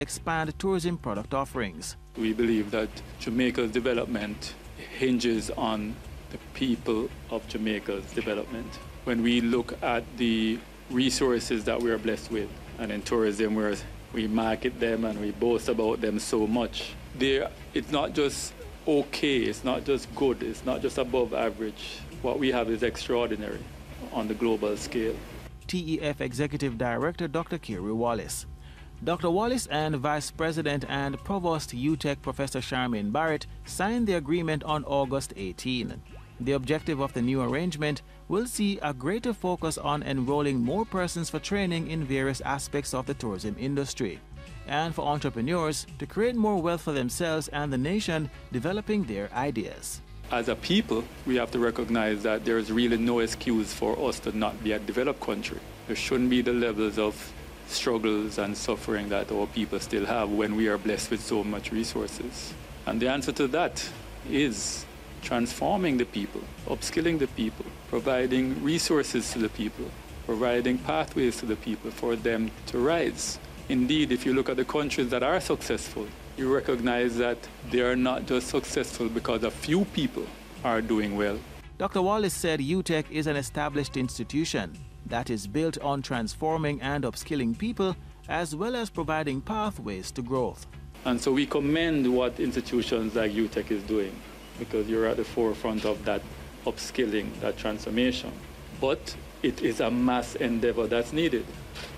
expand tourism product offerings. We believe that Jamaica's development hinges on the people of Jamaica's development. When we look at the resources that we are blessed with, and in tourism where we market them and we boast about them so much, it's not just okay, it's not just good, it's not just above average. What we have is extraordinary on the global scale. TEF Executive Director Dr. Kerry Wallace. Dr. Wallace and Vice President and Provost UTEC Professor Charmaine Barrett signed the agreement on August 18. The objective of the new arrangement will see a greater focus on enrolling more persons for training in various aspects of the tourism industry, and for entrepreneurs to create more wealth for themselves and the nation, developing their ideas. As a people, we have to recognize that there is really no excuse for us to not be a developed country. There shouldn't be the levels of struggles and suffering that our people still have when we are blessed with so much resources. And the answer to that is transforming the people, upskilling the people, providing resources to the people, providing pathways to the people for them to rise. Indeed, if you look at the countries that are successful, you recognize that they are not just successful because a few people are doing well. Dr. Wallace said UTEC is an established institution that is built on transforming and upskilling people as well as providing pathways to growth. And so we commend what institutions like UTEC is doing, because you're at the forefront of that upskilling, that transformation. But it is a mass endeavor that's needed.